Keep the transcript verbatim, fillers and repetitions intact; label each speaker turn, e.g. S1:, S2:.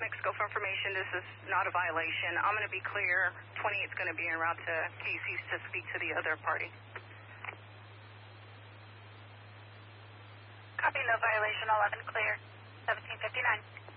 S1: six, go for information. This is not a violation. I'm going to be clear. twenty-eight is going to be en route to Casey's to speak to the other party.
S2: Copy, no violation, eleven clear. seventeen fifty-nine.